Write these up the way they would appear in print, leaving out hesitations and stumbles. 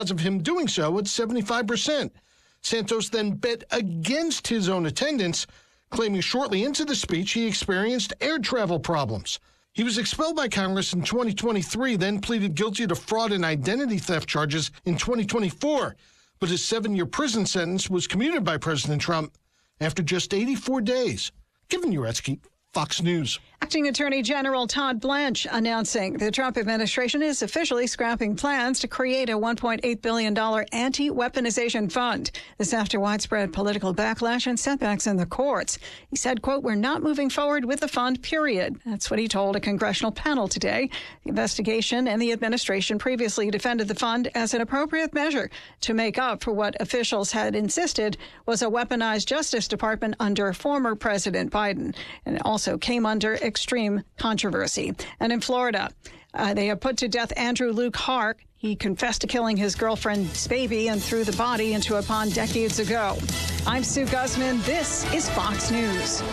of him doing so at 75%. Santos then bet against his own attendance, claiming shortly into the speech he experienced air travel problems. He was expelled by Congress in 2023, then pleaded guilty to fraud and identity theft charges in 2024. But his 7-year prison sentence was commuted by President Trump after just 84 days. Kevin Uretsky, Fox News. Acting Attorney General Todd Blanche announcing the Trump administration is officially scrapping plans to create a $1.8 billion anti-weaponization fund. This after widespread political backlash and setbacks in the courts. He said, quote, "We're not moving forward with the fund, period." That's what he told a congressional panel today. The investigation and the administration previously defended the fund as an appropriate measure to make up for what officials had insisted was a weaponized Justice Department under former President Biden. And it also came under extreme controversy. And in Florida, they have put to death Andrew Luke Hart. He confessed to killing his girlfriend's baby and threw the body into a pond decades ago. I'm Sue Guzman. This is Fox News.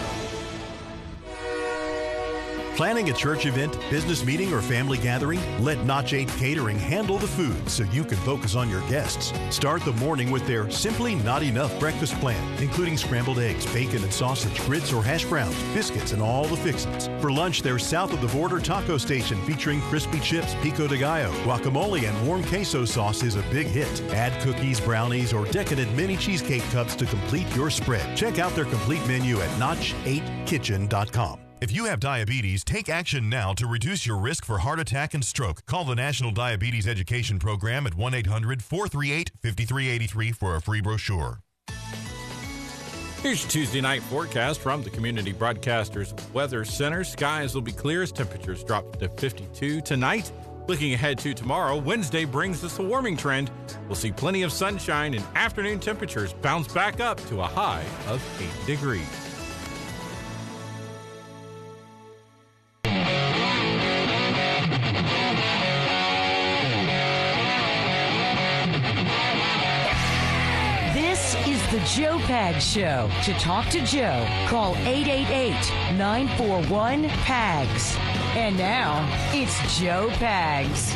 Planning a church event, business meeting, or family gathering? Let Notch 8 Catering handle the food so you can focus on your guests. Start the morning with their Simply Not Enough breakfast plan, including scrambled eggs, bacon and sausage, grits or hash browns, biscuits, and all the fixins. For lunch, their South of the Border Taco Station featuring crispy chips, pico de gallo, guacamole, and warm queso sauce is a big hit. Add cookies, brownies, or decadent mini cheesecake cups to complete your spread. Check out their complete menu at notch8kitchen.com. If you have diabetes, take action now to reduce your risk for heart attack and stroke. Call the National Diabetes Education Program at 1-800-438-5383 for a free brochure. Here's your Tuesday night forecast from the Community Broadcasters Weather Center. Skies will be clear as temperatures drop to 52 tonight. Looking ahead to tomorrow, Wednesday brings us a warming trend. We'll see plenty of sunshine and afternoon temperatures bounce back up to a high of 80 degrees. The Joe Pags Show. To talk to Joe, call 888-941-PAGS. And now, it's Joe Pags.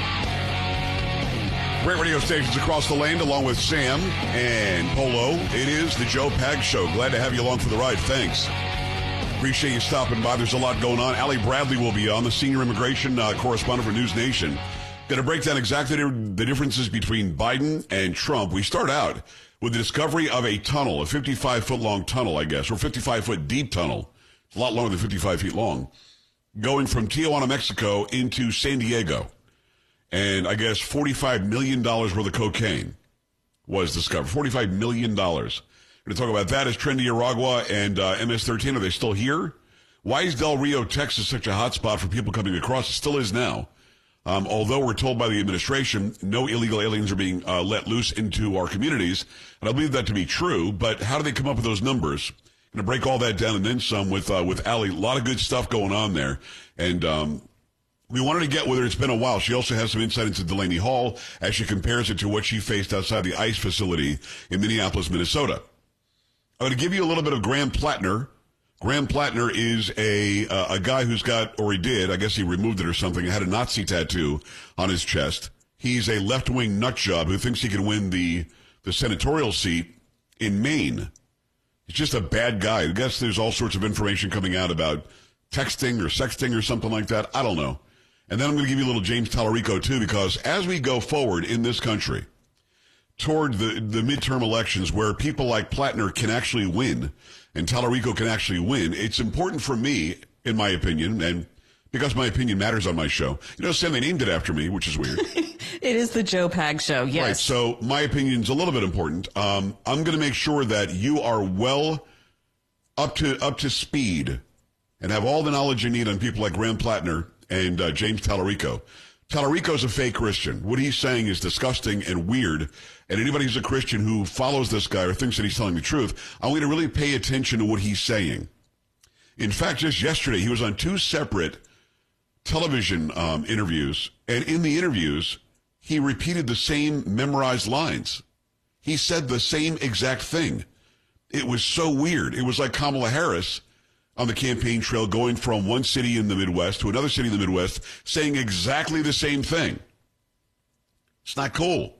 Great radio stations across the land, along with Sam and Polo. It is the Joe Pags Show. Glad to have you along for the ride. Thanks. Appreciate you stopping by. There's a lot going on. Allie Bradley will be on, the senior immigration correspondent for News Nation. Going to break down exactly the differences between Biden and Trump. We start out with the discovery of a tunnel, a 55-foot long tunnel, I guess, or 55-foot deep tunnel. It's a lot longer than 55 feet long, going from Tijuana, Mexico into San Diego. And I guess $45 million worth of cocaine was discovered. $45 million. We're going to talk about that. Is Trendy Aragua and MS-13, are they still here? Why is Del Rio, Texas such a hot spot for people coming across? It still is now. Although we're told by the administration no illegal aliens are being let loose into our communities, and I believe that to be true, but how do they come up with those numbers? Going to break all that down and then some with Allie. A lot of good stuff going on there. And we wanted to get with her. It's been a while. She also has some insight into Delaney Hall as she compares it to what she faced outside the ICE facility in Minneapolis, Minnesota. I'm going to give you a little bit of Graham Plattner. Graham Plattner is a guy who's got, or he did, I guess he removed it or something, had a Nazi tattoo on his chest. He's a left-wing nutjob who thinks he can win the senatorial seat in Maine. He's just a bad guy. I guess there's all sorts of information coming out about texting or sexting or something like that. I don't know. And then I'm going to give you a little James Tallarico, too, because as we go forward in this country toward the midterm elections where people like Plattner can actually win and Tallarico can actually win, it's important for me, in my opinion, and because my opinion matters on my show. You know, Sam, they named it after me, which is weird. It is the Joe Pags Show, yes. Right, so my opinion's a little bit important. I'm going to make sure that you are well up to speed and have all the knowledge you need on people like Graham Plattner and James Tallarico. Tallarico's a fake Christian. What he's saying is disgusting and weird. And anybody who's a Christian who follows this guy or thinks that he's telling the truth, I want you to really pay attention to what he's saying. In fact, just yesterday, he was on 2 separate television interviews. And in the interviews, he repeated the same memorized lines. He said the same exact thing. It was so weird. It was like Kamala Harris on the campaign trail going from one city in the Midwest to another city in the Midwest saying exactly the same thing. It's not cool.